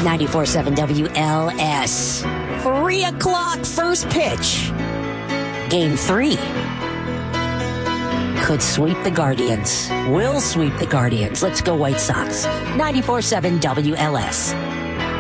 94.7 WLS. 3 o'clock first pitch. Game 3. Could sweep the Guardians. Will sweep the Guardians. Let's go White Sox. 94.7 WLS.